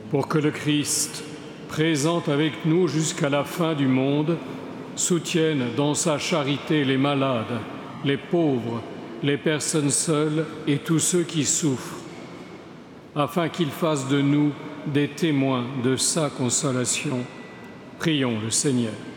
pour que le Christ, présent avec nous jusqu'à la fin du monde, soutienne dans sa charité les malades, les pauvres, les personnes seules et tous ceux qui souffrent, afin qu'il fasse de nous des témoins de sa consolation. Prions le Seigneur.